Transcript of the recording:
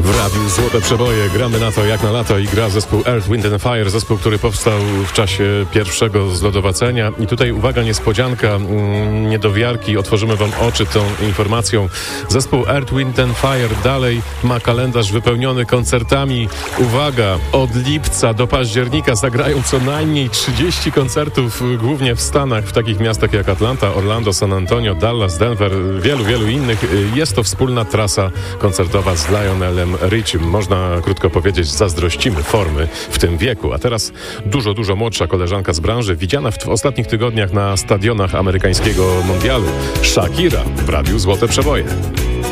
W radiu Złote Przeboje gramy na to jak na lato i gra zespół Earth, Wind and Fire, zespół, który powstał w czasie pierwszego zlodowacenia. I tutaj uwaga, niespodzianka, niedowiarki, otworzymy wam oczy tą informacją. Zespół Earth, Wind and Fire dalej ma kalendarz wypełniony koncertami. Uwaga, od lipca do października zagrają co najmniej 30 koncertów, głównie w Stanach, w takich miastach jak Atlanta, Orlando, San Antonio, Dallas, Denver, wielu innych. Jest to wspólna trasa koncertowa z Lionelem Richiem. Można krótko powiedzieć, zazdrościmy formy w tym wieku. A teraz dużo młodsza koleżanka z branży, widziana w ostatnich tygodniach na stadionach amerykańskiego mundialu. Shakira w radiu Złote Przeboje.